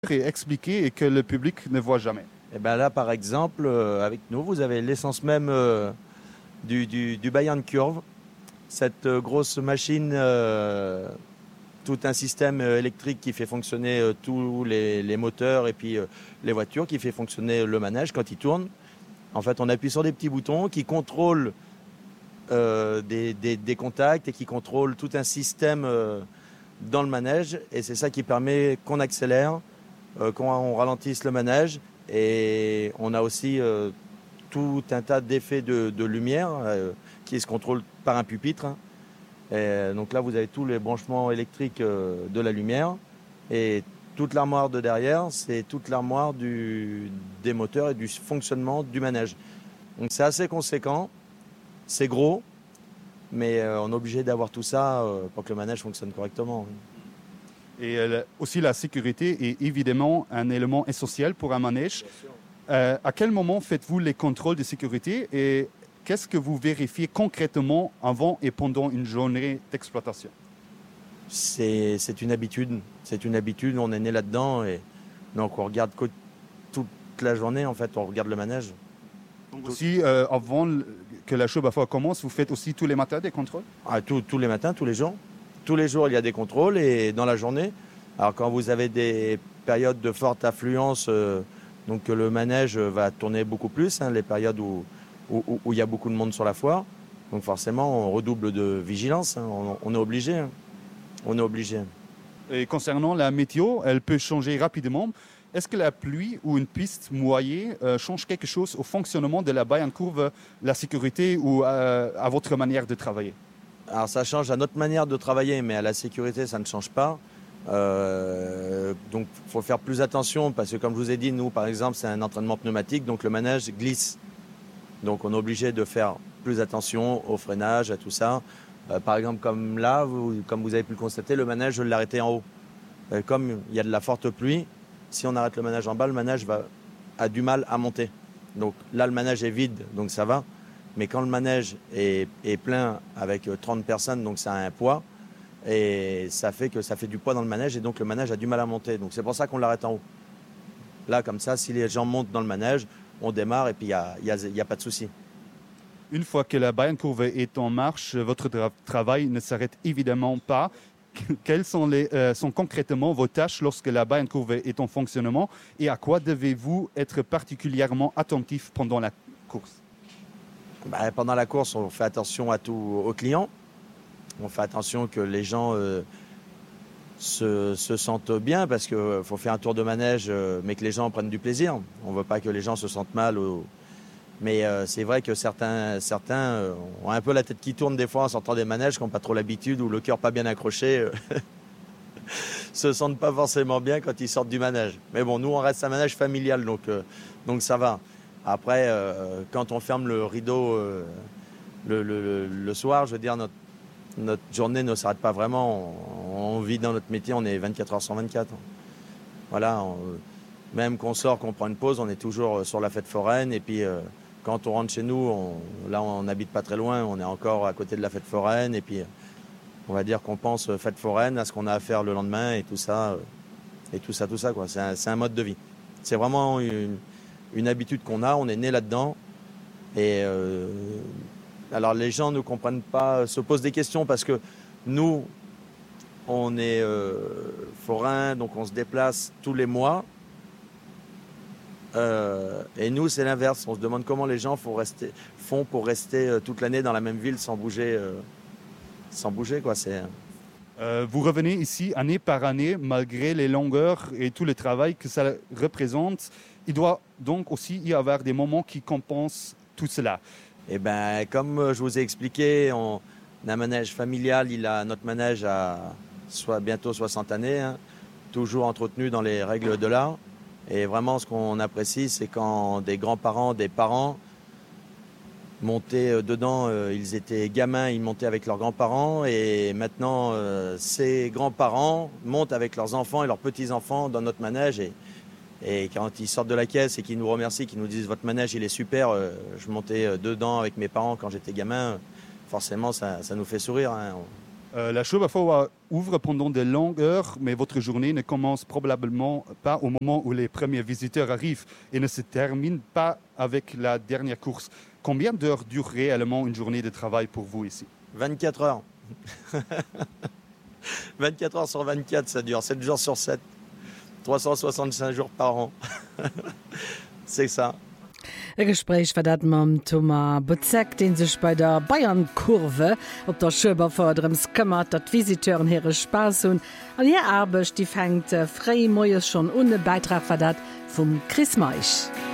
et expliquer et que le public ne voit jamais? Et ben là, par exemple, avec nous, vous avez l'essence même du Bayern Curve, cette grosse machine, tout un système électrique qui fait fonctionner tous les moteurs et puis les voitures, qui fait fonctionner le manège quand il tourne. En fait, on appuie sur des petits boutons qui contrôlent des contacts et qui contrôlent tout un système dans le manège. Et c'est ça qui permet qu'on accélère, qu'on ralentisse le manège. Et on a aussi tout un tas d'effets de lumière qui se contrôlent par un pupitre. Et donc là, vous avez tous les branchements électriques de la lumière. Et toute l'armoire de derrière, c'est toute l'armoire des moteurs et du fonctionnement du manège. Donc c'est assez conséquent, c'est gros, mais on est obligé d'avoir tout ça pour que le manège fonctionne correctement. Et aussi la sécurité est évidemment un élément essentiel pour un manège. À quel moment faites-vous les contrôles de sécurité et qu'est-ce que vous vérifiez concrètement avant et pendant une journée d'exploitation? C'est une habitude. C'est une habitude, on est né là-dedans. Et donc on regarde toute la journée, en fait, on regarde le manège. Donc aussi, avant que la show commence, vous faites aussi tous les matins des contrôles? Tous les matins, tous les jours. Tous les jours, il y a des contrôles et dans la journée. Alors quand vous avez des périodes de forte affluence, donc le manège va tourner beaucoup plus, les périodes où il y a beaucoup de monde sur la foire. Donc forcément, on redouble de vigilance, on est obligé. On est obligé. Et concernant la météo, elle peut changer rapidement. Est-ce que la pluie ou une piste mouillée change quelque chose au fonctionnement de la Bayern Curve, la sécurité ou à votre manière de travailler? Alors ça change à notre manière de travailler, mais à la sécurité, ça ne change pas. Donc il faut faire plus attention parce que comme je vous ai dit, nous par exemple, c'est un entraînement pneumatique, donc le manège glisse. Donc on est obligé de faire plus attention au freinage, à tout ça. Par exemple, comme là, comme vous avez pu le constater, le manège, je l'ai arrêté en haut. Comme il y a de la forte pluie, si on arrête le manège en bas, le manège a du mal à monter. Donc là, le manège est vide, donc ça va. Mais quand le manège est plein avec 30 personnes, donc ça a un poids, et ça fait du poids dans le manège, et donc le manège a du mal à monter. Donc c'est pour ça qu'on l'arrête en haut. Là, comme ça, si les gens montent dans le manège, on démarre et puis il y a pas de souci. Une fois que la Bayern Curve est en marche, votre travail ne s'arrête évidemment pas. Quelles sont concrètement vos tâches lorsque la Bayern Curve est en fonctionnement et à quoi devez-vous être particulièrement attentif pendant la course? Pendant la course, on fait attention aux clients. On fait attention que les gens se sentent bien parce qu'il faut faire un tour de manège, mais que les gens prennent du plaisir. On ne veut pas que les gens se sentent mal. Mais c'est vrai que certains ont un peu la tête qui tourne des fois en sortant des manèges, qui n'ont pas trop l'habitude ou le cœur pas bien accroché, se sentent pas forcément bien quand ils sortent du manège. Mais bon, nous on reste un manège familial, donc ça va. Après, quand on ferme le rideau le soir, je veux dire, notre journée ne s'arrête pas vraiment. On vit dans notre métier, on est 24 heures sur 24. Voilà, même qu'on sort, qu'on prend une pause, on est toujours sur la fête foraine. Et puis, quand on rentre chez nous, on n'habite pas très loin, on est encore à côté de la fête foraine. Et puis, on va dire qu'on pense fête foraine à ce qu'on a à faire le lendemain et tout ça. Quoi. C'est un mode de vie. C'est vraiment une habitude qu'on a, on est né là-dedans. Et alors les gens ne comprennent pas, se posent des questions parce que nous, on est forains, donc on se déplace tous les mois. Et nous, c'est l'inverse. On se demande comment les gens font pour rester toute l'année dans la même ville sans bouger. Quoi. Vous revenez ici année par année, malgré les longueurs et tout le travail que ça représente. Il doit donc aussi y avoir des moments qui compensent tout cela. Eh bien, comme je vous ai expliqué, on a un manège familial. Notre manège a bientôt 60 années, toujours entretenu dans les règles de l'art. Et vraiment, ce qu'on apprécie, c'est quand des grands-parents, des parents montaient dedans. Ils étaient gamins, ils montaient avec leurs grands-parents. Et maintenant, ces grands-parents montent avec leurs enfants et leurs petits-enfants dans notre manège. Et quand ils sortent de la caisse et qu'ils nous remercient, qu'ils nous disent « Votre manège, il est super. Je montais dedans avec mes parents quand j'étais gamin. » Forcément, ça nous fait sourire. La Schöberfauer ouvre pendant de longues heures, mais votre journée ne commence probablement pas au moment où les premiers visiteurs arrivent et ne se termine pas avec la dernière course. Combien d'heures dure réellement une journée de travail pour vous ici? 24 heures. 24 heures sur 24, ça dure 7 jours sur 7. 365 jours par an. C'est ça. Ein Gespräch war dat mam Thomas Bozek, den sech bei der Bayern-Kurve op der Schöberförderms këmmert, dat Visiteuren here Spaß hun. An ihr Arbeit, die fängt frei Moes schon ohne Beitrag war dat vum Chris Meich.